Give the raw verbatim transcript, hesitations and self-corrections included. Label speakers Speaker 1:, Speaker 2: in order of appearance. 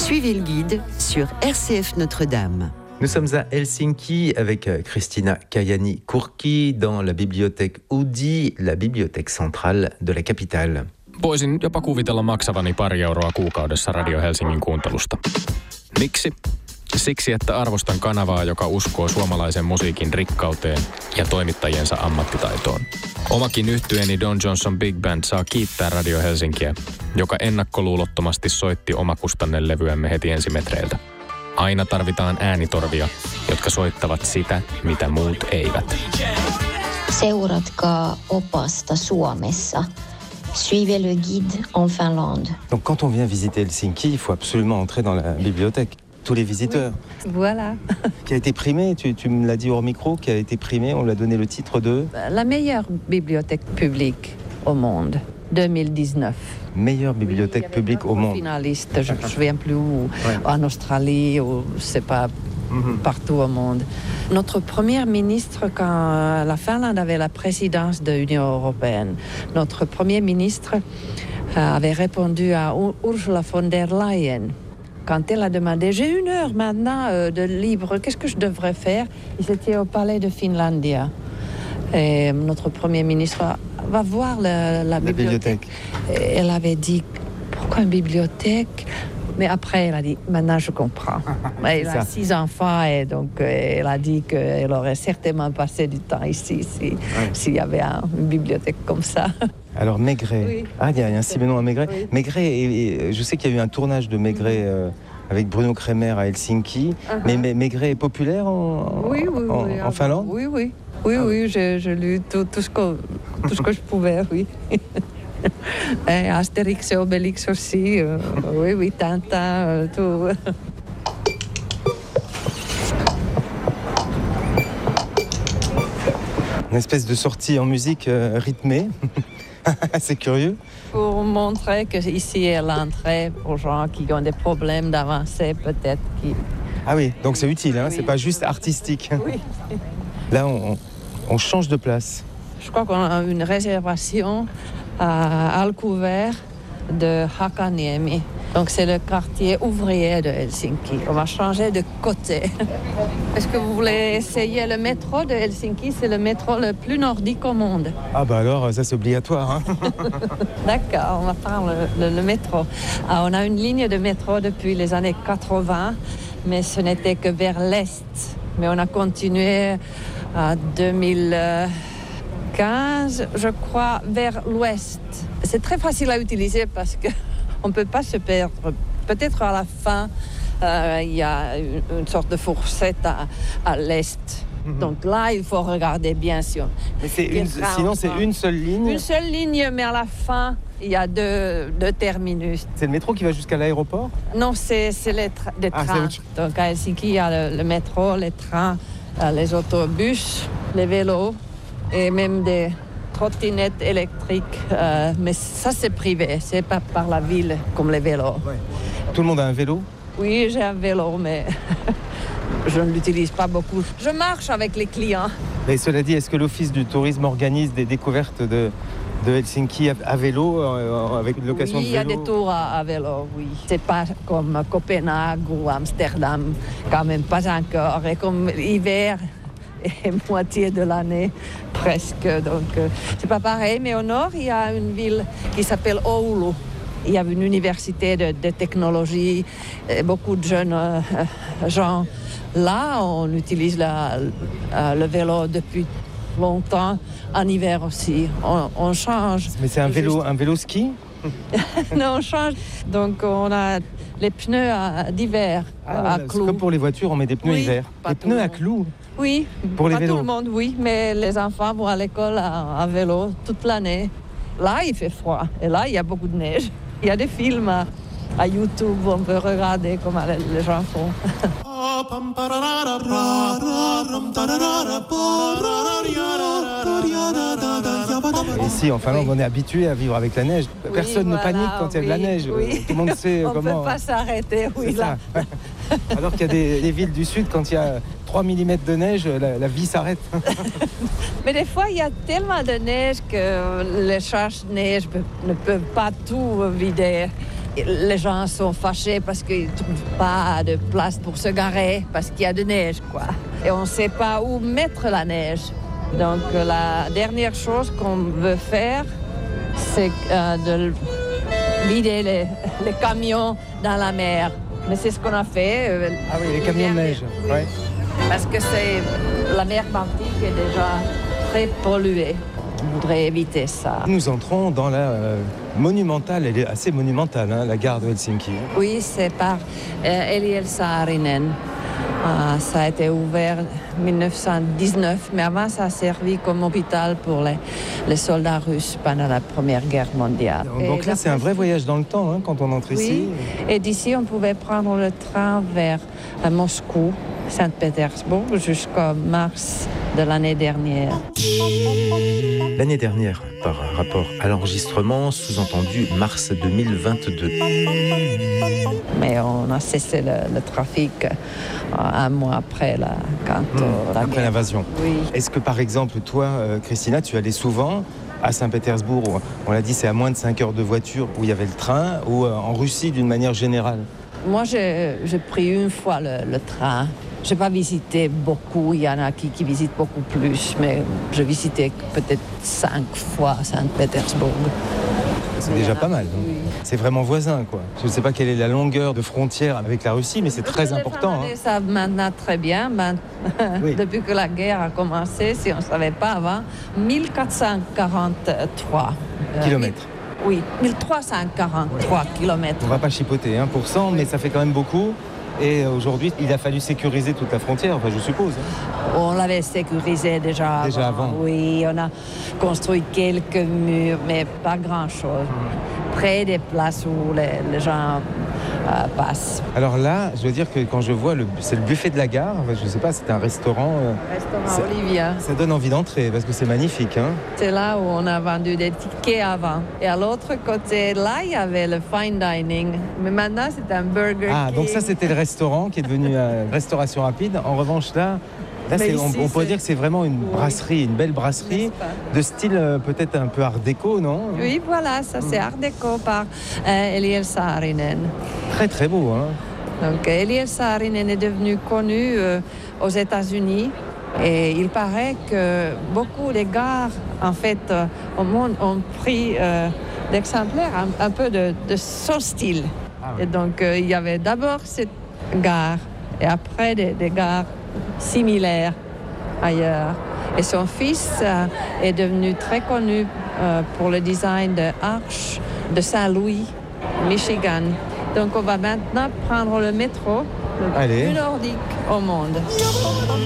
Speaker 1: Suivez le guide sur R C F Notre-Dame.
Speaker 2: Nous sommes à Helsinki avec Christina Kajani-Kurki dans la bibliothèque Oodi, la bibliothèque centrale de la capitale.
Speaker 3: Voisin jopa kuvitella maksavani pari euroa kuukaudessa Radio Helsingin kuuntelusta. Miksi? Siksi, että arvostan kanavaa, joka uskoo suomalaisen musiikin rikkauteen ja toimittajiensa ammattitaitoon. Omakin yhtyeeni Don Johnson Big Band saa kiittää Radio Helsinkiä, joka ennakkoluulottomasti soitti omakustannelevyämme heti ensimetreiltä. Aina tarvitaan äänitorvia, jotka soittavat sitä, mitä muut eivät.
Speaker 4: Seuratkaa opasta Suomessa. Suivez le guide en Finlande.
Speaker 5: Donc quand on vient visiter Helsinki, il faut absolument entrer dans la bibliothèque. Tous les visiteurs.
Speaker 6: Oui, voilà.
Speaker 5: Qui a été primé, tu, tu me l'as dit hors micro, qui a été primé, on lui a donné le titre de...
Speaker 6: La meilleure bibliothèque publique au monde, deux mille dix-neuf.
Speaker 5: Meilleure bibliothèque oui, publique au monde.
Speaker 6: Finaliste, je ne me souviens plus où, ouais. En Australie, ou c'est pas mm-hmm. partout au monde. Notre premier ministre, quand la Finlande avait la présidence de l'Union européenne, notre premier ministre avait répondu à Ursula von der Leyen. Quand elle a demandé, j'ai une heure maintenant euh, de libre, qu'est-ce que je devrais faire? Ils étaient au palais de Finlandia. Et notre premier ministre va voir le, la,
Speaker 5: la bibliothèque.
Speaker 6: bibliothèque. Et elle avait dit, pourquoi une bibliothèque? Mais après, elle a dit, maintenant je comprends. Elle a six enfants et donc elle a dit qu'elle aurait certainement passé du temps ici si, ouais. s'il y avait un, une bibliothèque comme ça.
Speaker 5: Alors Maigret,
Speaker 6: oui.
Speaker 5: ah il y a un Simenon à Maigret. Oui. Maigret, et, et, je sais qu'il y a eu un tournage de Maigret euh, avec Bruno Kremer à Helsinki, uh-huh. mais, mais Maigret est populaire en,
Speaker 6: oui, oui,
Speaker 5: en,
Speaker 6: oui,
Speaker 5: en Finlande?
Speaker 6: Oui, oui, oui, ah, oui, j'ai, j'ai lu tout, tout, ce que, tout ce que je pouvais, oui. Et Astérix et Obélix aussi, euh, oui, oui, Tintin, euh, tout.
Speaker 5: Une espèce de sortie en musique euh, rythmée. C'est curieux.
Speaker 6: Pour montrer qu'ici est l'entrée aux gens qui ont des problèmes d'avancer, peut-être. Qui...
Speaker 5: Ah oui, donc c'est utile, hein,
Speaker 6: oui.
Speaker 5: C'est pas juste artistique.
Speaker 6: Oui.
Speaker 5: Là, on, on change de place.
Speaker 6: Je crois qu'on a une réservation à Alkuvert de Hakaniemi. Donc c'est le quartier ouvrier de Helsinki. On va changer de côté. Est-ce que vous voulez essayer le métro de Helsinki? C'est le métro le plus nordique au monde.
Speaker 5: Ah bah alors, ça c'est obligatoire. Hein.
Speaker 6: D'accord, on va prendre le, le, le métro. Ah, on a une ligne de métro depuis les années quatre-vingts, mais ce n'était que vers l'est. Mais on a continué à deux mille quinze, je crois, vers l'ouest. C'est très facile à utiliser parce que on ne peut pas se perdre. Peut-être à la fin, euh, il y a une, une sorte de fourchette à, à l'est. Mm-hmm. Donc là, il faut regarder bien sûr.
Speaker 5: Mais c'est une, sinon, c'est une seule ligne?
Speaker 6: Une seule ligne, mais à la fin, il y a deux, deux terminus.
Speaker 5: C'est le métro qui va jusqu'à l'aéroport?
Speaker 6: Non, c'est, c'est les, tra- les
Speaker 5: ah,
Speaker 6: trains. C'est... Donc à Helsinki, il y a le, le métro, les trains, les autobus, les vélos et même des trottinettes électriques, euh, mais ça c'est privé, c'est pas par la ville comme les vélos.
Speaker 5: Ouais. Tout le monde a un vélo?
Speaker 6: Oui, j'ai un vélo, mais je ne l'utilise pas beaucoup. Je marche avec les clients.
Speaker 5: Mais cela dit, est-ce que l'Office du tourisme organise des découvertes de, de Helsinki à, à vélo, euh, avec une location
Speaker 6: oui,
Speaker 5: de vélo?
Speaker 6: Oui, il y a des tours à, à vélo, oui. C'est pas comme Copenhague ou Amsterdam, quand même pas encore. Et comme l'hiver et moitié de l'année presque, donc euh, c'est pas pareil, mais au nord il y a une ville qui s'appelle Oulu. Il y a une université de, de technologie, et beaucoup de jeunes euh, gens. Là, on utilise la, euh, le vélo depuis longtemps, en hiver aussi. On, on change.
Speaker 5: Mais c'est un vélo,
Speaker 6: juste...
Speaker 5: un vélo ski?
Speaker 6: Non, on change. Donc on a les pneus à, d'hiver
Speaker 5: ah,
Speaker 6: à clous.
Speaker 5: Comme pour les voitures, on met des pneus
Speaker 6: oui,
Speaker 5: hiver. Des pneus à clous?
Speaker 6: Oui,
Speaker 5: pour les
Speaker 6: pas
Speaker 5: vélos.
Speaker 6: Tout le monde, oui, mais les enfants vont à l'école à, à vélo toute l'année. Là, il fait froid et là, il y a beaucoup de neige. Il y a des films à, à YouTube où on peut regarder comment les, les gens font.
Speaker 5: Ici, en Finlande, oui. On est habitué à vivre avec la neige. Personne oui, ne voilà, panique quand il y a de la neige.
Speaker 6: Oui.
Speaker 5: Tout le monde sait
Speaker 6: on
Speaker 5: comment...
Speaker 6: On ne peut pas s'arrêter, oui. Là.
Speaker 5: Alors qu'il y a des, des villes du sud, quand il y a trois millimètres de neige, la, la vie s'arrête.
Speaker 6: Mais des fois, il y a tellement de neige que les charges de neige ne peuvent pas tout vider. les gens sont fâchés parce qu'ils ne trouvent pas de place pour se garer, parce qu'il y a de neige, quoi. Et on ne sait pas où mettre la neige. Donc la dernière chose qu'on veut faire, c'est euh, de vider les, les camions dans la mer. Mais c'est ce qu'on a fait. Euh,
Speaker 5: Ah oui, les camions de neige.
Speaker 6: Oui.
Speaker 5: Ouais.
Speaker 6: Parce que c'est, la mer Baltique est déjà très polluée. On voudrait éviter ça.
Speaker 5: Nous entrons dans la euh, monumentale, elle est assez monumentale, hein, la gare de Helsinki.
Speaker 6: Oui, c'est par euh, Eliel Saarinen. Ah, ça a été ouvert en dix-neuf cent dix-neuf, mais avant ça a servi comme hôpital pour les, les soldats russes pendant la Première Guerre mondiale.
Speaker 5: Donc
Speaker 6: Et
Speaker 5: là, c'est un vrai voyage dans le temps hein, quand on entre
Speaker 6: Oui,
Speaker 5: ici.
Speaker 6: et d'ici, on pouvait prendre le train vers euh, Moscou, Saint-Pétersbourg, jusqu'en mars de l'année dernière.
Speaker 2: L'année dernière, par rapport à l'enregistrement, sous-entendu mars deux mille vingt-deux.
Speaker 6: Mais on a cessé le, le trafic euh, un mois après la, quand,
Speaker 5: Mmh,
Speaker 6: euh, la
Speaker 5: après
Speaker 6: guerre.
Speaker 5: l'invasion.
Speaker 6: Oui.
Speaker 5: Est-ce que par exemple, toi, euh, Christina, tu allais souvent à Saint-Pétersbourg, où, on l'a dit, c'est à moins de cinq heures de voiture, où il y avait le train, ou euh, en Russie d'une manière générale?
Speaker 6: Moi, j'ai, j'ai pris une fois le, le train. Je n'ai pas visité beaucoup, il y en a qui, qui visitent beaucoup plus, mais j'ai visité peut-être cinq fois Saint-Pétersbourg.
Speaker 5: C'est
Speaker 6: Mais il y
Speaker 5: déjà
Speaker 6: en a-
Speaker 5: pas mal.
Speaker 6: oui.
Speaker 5: C'est vraiment voisin, quoi. Je ne sais pas quelle est la longueur de frontière avec la Russie, mais c'est très important.
Speaker 6: Les
Speaker 5: hein.
Speaker 6: Finlandais savent maintenant très bien, ben,
Speaker 5: Oui.
Speaker 6: depuis que la guerre a commencé, si on ne savait pas avant, mille quatre cent quarante-trois euh,
Speaker 5: Kilomètres.
Speaker 6: Oui, mille trois cent quarante-trois kilomètres.
Speaker 5: On va pas chipoter un pour cent, mais ça fait quand même beaucoup. Et aujourd'hui, il a fallu sécuriser toute la frontière, enfin, je suppose. hein.
Speaker 6: On l'avait sécurisé déjà,
Speaker 5: Déjà avant.
Speaker 6: Oui, on a construit quelques murs, mais pas grand-chose. Près des places où les, les gens euh, passent.
Speaker 5: Alors là, je dois dire que quand je vois, le, c'est le buffet de la gare, enfin, je sais pas, c'est un restaurant, euh,
Speaker 6: Restaurant
Speaker 5: C'est-
Speaker 6: Olivia.
Speaker 5: ça donne envie d'entrer parce que c'est magnifique. Hein.
Speaker 6: C'est là où on a vendu des tickets avant. Et à l'autre côté, là, il y avait le fine dining. Mais maintenant, c'est un Burger
Speaker 5: Ah,
Speaker 6: King.
Speaker 5: donc ça, c'était le restaurant qui est devenu euh, restauration rapide. En revanche, là, là
Speaker 6: Mais
Speaker 5: c'est- on,
Speaker 6: ici,
Speaker 5: on pourrait
Speaker 6: c'est-
Speaker 5: dire que c'est vraiment une
Speaker 6: Oui.
Speaker 5: brasserie, une belle brasserie,
Speaker 6: N'est-ce pas?
Speaker 5: de style euh, peut-être un peu art déco, non?
Speaker 6: Oui, voilà, ça c'est Art déco par euh, Eliel Saarinen.
Speaker 5: Très très beau. Hein.
Speaker 6: Donc Eliel Saarinen est devenu connu euh, aux États-Unis et il paraît que beaucoup de gares, en fait, euh, au monde ont pris euh, d'exemplaires un, un peu de, de son style.
Speaker 5: Ah oui.
Speaker 6: Et donc euh, il y avait d'abord cette gare et après des, des gares similaires ailleurs. Et son fils euh, est devenu très connu euh, pour le design de arches de Saint-Louis, Michigan. Donc on va maintenant prendre le métro, le
Speaker 5: Allez.
Speaker 6: plus nordique au monde.